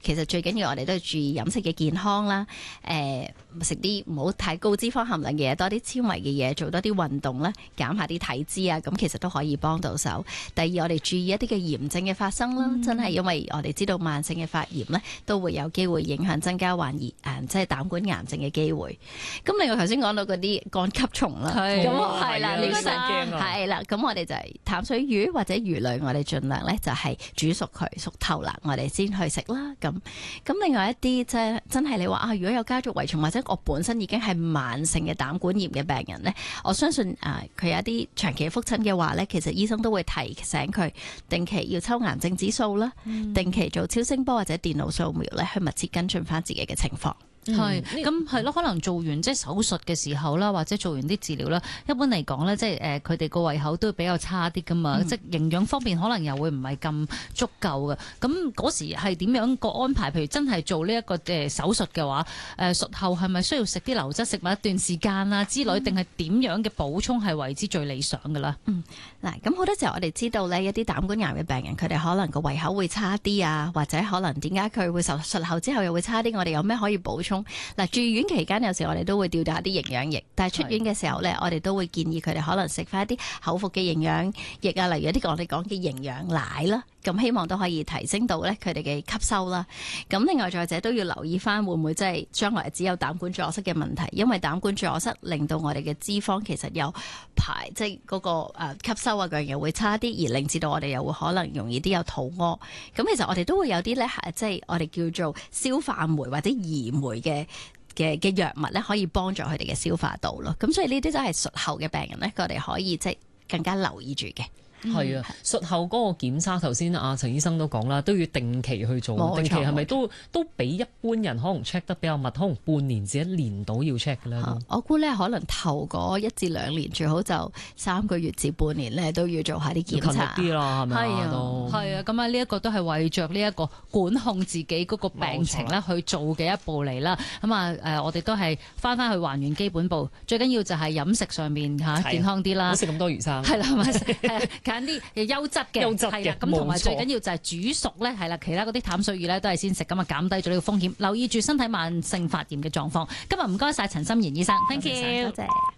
其實最緊要我哋都係注意飲食嘅健康啦，食啲唔好太高脂肪含量嘅嘢，多啲纖維嘅嘢，做多啲運動啦，減下啲體脂啊，咁其實都可以幫到手。第二，我哋注意一啲嘅炎症嘅發生啦，真係因為我哋知道慢性嘅發炎咧，都會有機會影響增加患即係膽管癌症嘅機會。咁另外頭先講到嗰啲肝吸蟲啦，咁係啦，呢個係啦，咁我哋就係淡水魚或者魚類，我哋盡量咧就係煮熟佢熟透啦，我哋先去食啦。咁另外一啲即係真係你話啊，如果有家族遺傳或者我本身已經係慢性嘅膽管炎嘅病人咧，我相信佢有一啲長期覆診嘅話咧，其實醫生都會提醒佢定期要抽癌症指數啦，定期做超聲波或者電腦掃描咧，去密切跟進翻自己嘅情況。 係，咁係咯，可能做完即係手術嘅時候啦，或者做完啲治療啦，一般嚟講咧，即係佢哋個胃口都比較差啲噶嘛，即係營養方面可能又會唔係咁足夠嘅。咁嗰時係點樣個安排？譬如真係做呢一個手術嘅話，術後係咪需要食啲流質食物一段時間啊之類，定係點樣嘅補充係為之最理想嘅啦？ 嗱，咁好多時候我哋知道咧，一啲膽管癌嘅病人，佢哋可能個胃口會差啲啊，或者可能點解佢會術後之後又會差啲？我哋有咩可以補充？嗱，住院期間有時我哋都會吊打啲營養液，但係出院嘅時候咧，我哋都會建議佢哋可能食翻一啲口服嘅營養液啊，例如一啲我哋講嘅營養奶啦，咁希望都可以提升到咧佢哋嘅吸收啦。咁另外再者都要留意翻會唔會即係將來只有膽管阻塞嘅問題，因為膽管阻塞令到我哋嘅脂肪其實有即係嗰個吸收啊樣嘢會差啲，而令至到我哋又會可能容易啲有肚屙。咁其實我哋都會有啲咧即係我哋叫做消化酶或者胰酶嘅藥物咧，可以幫助佢哋嘅消化道咯。咁所以呢啲都係術後嘅病人咧，我哋可以即係更加留意住嘅。 係啊，術後嗰個檢測，頭先陳醫生都講啦，都要定期去做。定期係咪都比一般人可能 check 得比較密，可能半年至1年到要 check 嘅咧？ 我估咧可能頭嗰1至2年，最好就3個月至半年咧都要做下啲檢查。 勤力啲啦，係咪啊？ 係啊，咁呢一個都係為着呢一個管控自己嗰個病情咧去做嘅一步嚟啦。咁我哋都係翻去還原基本步，最緊要就係飲食上面健康啲啦， 唔好食咁多魚生。 係啦，係啊。揀啲優質嘅，係啦，咁同埋最緊要就係煮熟咧，係啦，其他嗰啲淡水魚咧都係先食，咁啊減低咗呢個風險，留意住身體慢性發炎嘅狀況。今日唔該晒陳心妍醫生 ，thank you，多謝。